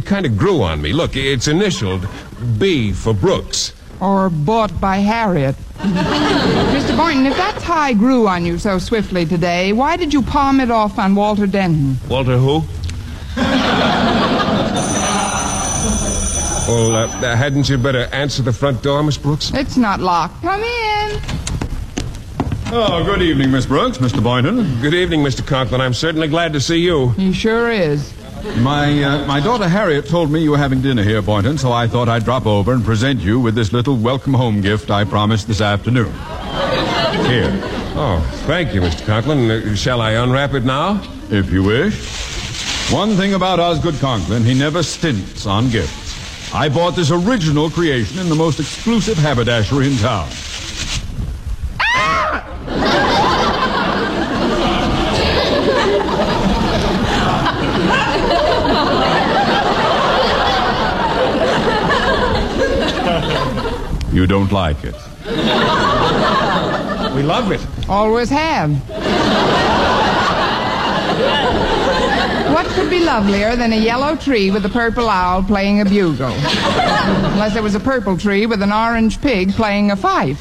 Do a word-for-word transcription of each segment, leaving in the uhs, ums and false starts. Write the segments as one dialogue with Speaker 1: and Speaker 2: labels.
Speaker 1: it kind of grew on me. Look, it's initialed B for Brooks.
Speaker 2: Or bought by Harriet. Mister Boynton, if that tie grew on you so swiftly today, why did you palm it off on Walter Denton?
Speaker 1: Walter who? Well, uh, hadn't you better answer the front door, Miss Brooks?
Speaker 2: It's not locked. Come in.
Speaker 3: Oh, good evening, Miss Brooks, Mister Boynton.
Speaker 1: Good evening, Mister Conklin. I'm certainly glad to see you.
Speaker 2: He sure is.
Speaker 3: My uh, my daughter Harriet told me you were having dinner here, Boynton, so I thought I'd drop over and present you with this little welcome home gift I promised this afternoon. Here.
Speaker 1: Oh, thank you, Mister Conklin. Uh, shall I unwrap it now?
Speaker 3: If you wish. One thing about Osgood Conklin, he never stints on gifts. I bought this original creation in the most exclusive haberdashery in town. You don't like it.
Speaker 1: We love it.
Speaker 2: Always have. What could be lovelier than a yellow tree with a purple owl playing a bugle? Unless it was a purple tree with an orange pig playing a fife.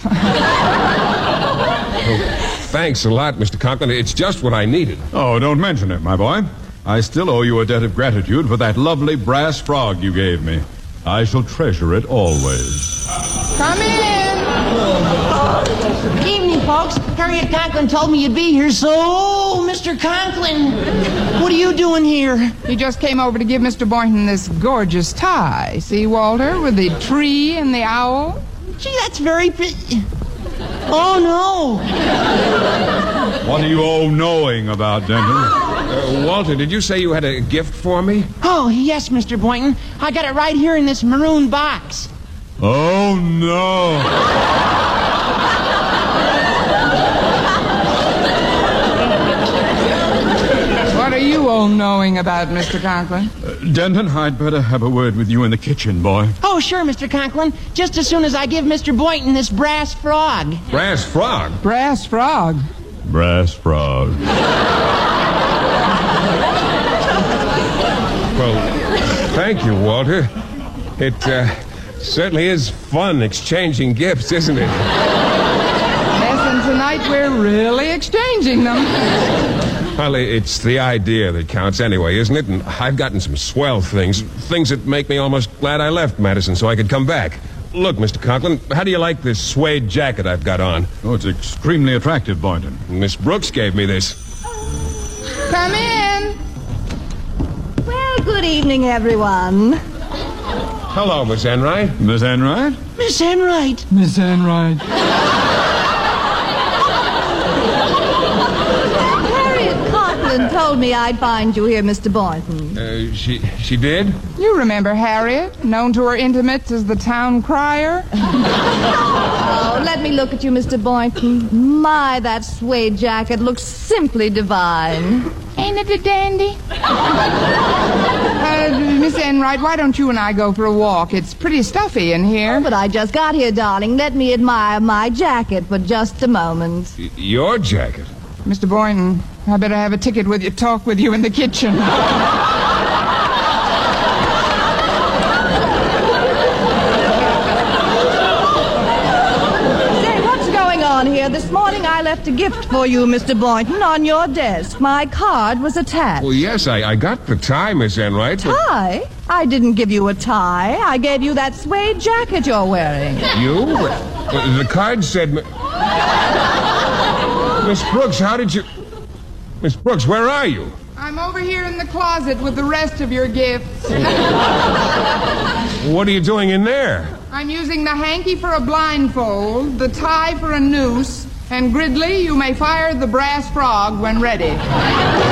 Speaker 1: Oh, thanks a lot, Mister Conklin. It's just what I needed.
Speaker 3: Oh, don't mention it, my boy. I still owe you a debt of gratitude for that lovely brass frog you gave me. I shall treasure it always.
Speaker 2: Come in.
Speaker 4: Good evening, folks. Harriet Conklin told me you'd be here, so, Mister Conklin, what are you doing here?
Speaker 2: He just came over to give Mister Boynton this gorgeous tie. See, Walter, with the tree and the owl?
Speaker 4: Gee, that's very pretty. Oh, no.
Speaker 3: What are you all knowing about, Denton?
Speaker 1: Uh, Walter, did you say you had a gift for me?
Speaker 4: Oh, yes, Mister Boynton. I got it right here in this maroon box.
Speaker 3: Oh, no.
Speaker 2: What are you all knowing about, Mister Conklin?
Speaker 3: Uh, Denton, I'd better have a word with you in the kitchen, boy.
Speaker 4: Oh, sure, Mister Conklin. Just as soon as I give Mister Boynton this brass frog.
Speaker 1: Brass frog?
Speaker 2: Brass frog.
Speaker 3: Brass frog.
Speaker 1: Well, thank you, Walter. It uh, certainly is fun exchanging gifts, isn't it?
Speaker 2: Yes, and tonight we're really exchanging them.
Speaker 1: Well, it's the idea that counts anyway, isn't it? And I've gotten some swell things. Things that make me almost glad I left Madison so I could come back. Look, Mister Conklin, how do you like this suede jacket I've got on?
Speaker 3: Oh, it's extremely attractive, Boynton.
Speaker 1: Miss Brooks gave me this.
Speaker 2: Come in.
Speaker 5: Well, good evening, everyone.
Speaker 1: Hello, Miss Enright.
Speaker 3: Miss Enright?
Speaker 4: Miss Enright.
Speaker 2: Miss Enright.
Speaker 5: Harriet Conklin told me I'd find you here, Mister Boynton.
Speaker 1: Uh, she she did?
Speaker 2: You remember Harriet, known to her intimates as the town crier?
Speaker 5: Oh, let me look at you, Mister Boynton. My, that suede jacket looks simply divine.
Speaker 2: Ain't it a dandy? uh, Miss Enright, why don't you and I go for a walk? It's pretty stuffy in here.
Speaker 5: Oh, but I just got here, darling. Let me admire my jacket for just a moment.
Speaker 1: Y- your jacket?
Speaker 2: Mister Boynton, I better have a ticket with you, talk with you in the kitchen.
Speaker 5: Here. This morning I left a gift for you, Mister Boynton, on your desk. My card was attached.
Speaker 1: Well, yes, I, I got the tie, Miss Enright. But...
Speaker 5: Tie? I didn't give you a tie. I gave you that suede jacket you're wearing.
Speaker 1: You? Well, the card said... Miss Brooks, how did you... Miss Brooks, where are you?
Speaker 2: I'm over here in the closet with the rest of your gifts.
Speaker 1: What are you doing in there?
Speaker 2: I'm using the hanky for a blindfold, the tie for a noose, and Gridley, you may fire the brass frog when ready.